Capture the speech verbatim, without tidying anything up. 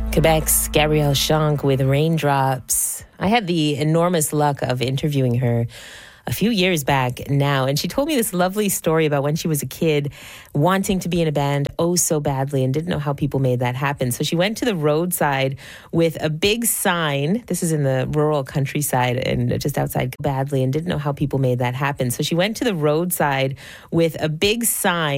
Quebec's Gabrielle Chunk with Raindrops. I had the enormous luck of interviewing her a few years back now, and she told me this lovely story about when she was a kid wanting to be in a band oh so badly and didn't know how people made that happen. So she went to the roadside with a big sign. This is in the rural countryside and just outside badly and didn't know how people made that happen. So she went to the roadside with a big sign